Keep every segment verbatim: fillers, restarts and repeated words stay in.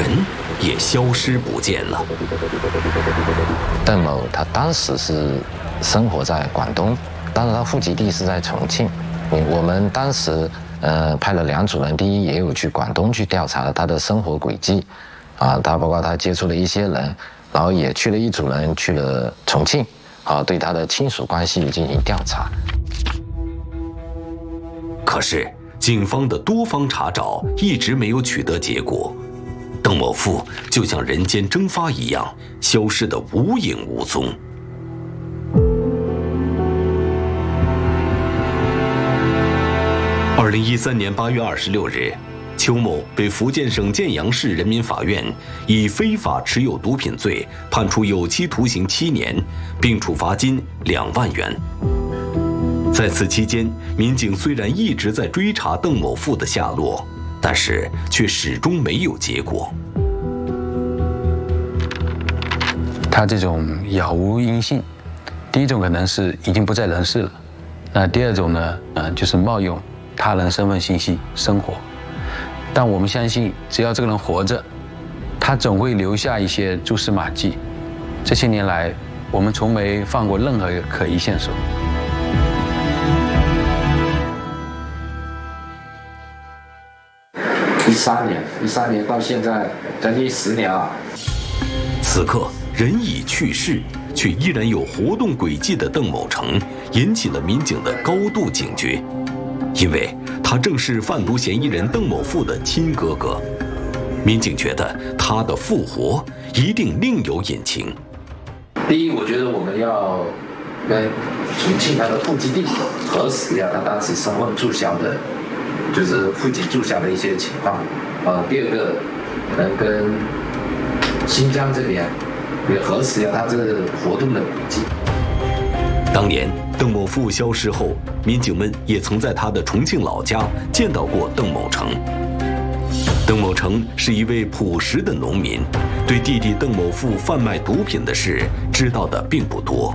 人也消失不见了。 邓某他当时是生活在广东，但是他户籍地是在重庆。我们当时呃派了两组人，第一也有去广东去调查他的生活轨迹，啊，他包括他接触了一些人，然后也去了一组人去了重庆，啊，对他的亲属关系进行调查。 可是警方的多方查找一直没有取得结果，邓某富就像人间蒸发一样，消失得无影无踪。二零一三年八月二十六日，邱某被福建省建阳市人民法院以非法持有毒品罪判处有期徒刑七年，并处罚金两万元。在此期间，民警虽然一直在追查邓某富的下落，但是却始终没有结果。 他这种杳无音信，第一种可能是已经不在人世了，那第二种呢，呃，就是冒用他人身份信息生活。但我们相信，只要这个人活着，他总会留下一些蛛丝马迹。这些年来，我们从没放过任何一个可疑线索。一三年，一三年到现在将近十年啊。 此刻人已去世，却依然有活动轨迹的邓某成，引起了民警的高度警觉，因为他正是贩毒嫌疑人邓某富的亲哥哥。民警觉得他的复活一定另有隐情。 第一，我觉得我们要跟重庆他的户籍地核实一下他当时生活住校的。就是户籍住校的一些情况，呃，第二个可能跟新疆这边也核实一下他这个活动的轨迹。 当年邓某富消失后，民警们也曾在他的重庆老家见到过邓某成。邓某成是一位朴实的农民，对弟弟邓某富贩卖毒品的事知道的并不多。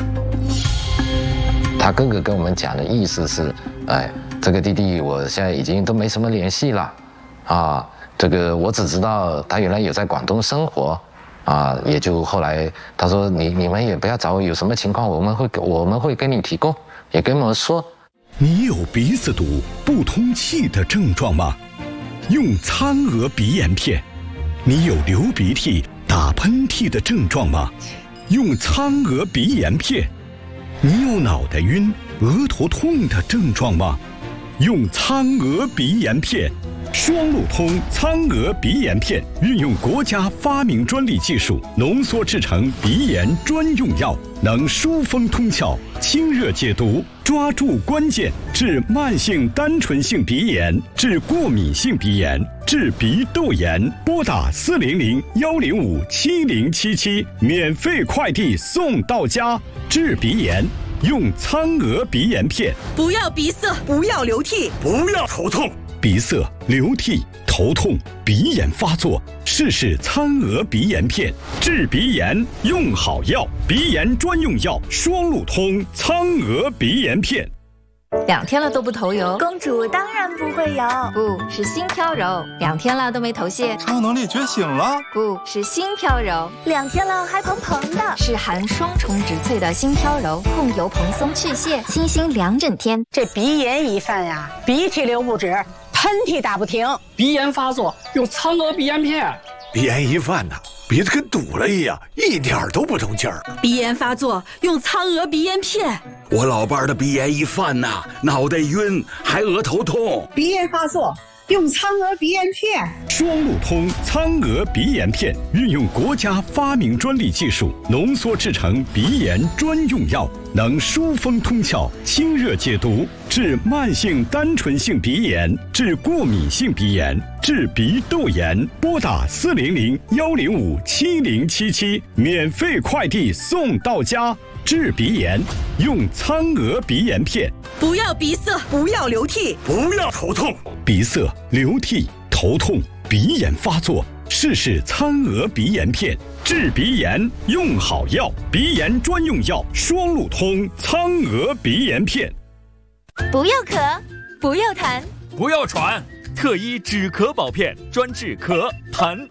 他哥哥跟我们讲的意思是，哎。这个弟弟我现在已经都没什么联系了，啊，这个我只知道他原来有在广东生活，啊，也就后来他说你你们也不要找我，有什么情况我们会我们会跟你提供，也跟我们说。 你有鼻子堵不通气的症状吗？用苍娥鼻炎片。你有流鼻涕打喷嚏的症状吗？用苍娥鼻炎片。你有脑袋晕额头痛的症状吗？用苍娥鼻炎片。双路通苍娥鼻炎片运用国家发明专利技术浓缩制成鼻炎专用药，能疏风通窍、清热解毒，抓住关键，治慢性单纯性鼻炎，治过敏性鼻炎，治鼻窦炎。拨打四零零幺零五七零七七，免费快递送到家。治鼻炎用苍娥鼻炎片。 不要鼻塞，不要流涕， 不要头痛。鼻塞、流涕、头痛、鼻炎发作，试试苍娥鼻炎片，治鼻炎用好药，鼻炎专用药双路通苍娥鼻炎片。 两天了都不头油， 公主当然不会油， 不是心飘柔。两天了都没头屑， 超能力觉醒了， 不是心飘柔。 两天了还蓬蓬的， 是含双重植萃的心飘柔，控油蓬松去屑，清新两整天。 这鼻炎一犯呀，鼻涕流不止，喷嚏打不停， 鼻炎发作用苍娥鼻炎片。 鼻炎一犯呢，鼻子跟堵了一样，一点都不通气儿。 鼻炎发作用苍娥鼻炎片。 我老伴儿的鼻炎一犯呐，脑袋晕，还额头痛。 鼻炎发作用苍娥鼻炎片。 双路通苍娥鼻炎片运用国家发明专利技术浓缩制成鼻炎专用药，能疏风通窍、清热解毒，治慢性单纯性鼻炎，治过敏性鼻炎，治鼻窦炎。拨打四零零幺零五七零七七，免费快递送到家。治鼻炎用苍娥鼻炎片。 不要鼻塞，不要流涕， 不要头痛。 鼻塞、流涕、头痛、鼻炎发作，试试苍娥鼻炎片，治鼻炎用好药，鼻炎专用药双路通苍娥鼻炎片。 不要咳，不要痰， 不要喘，特医止咳宝片，专治咳痰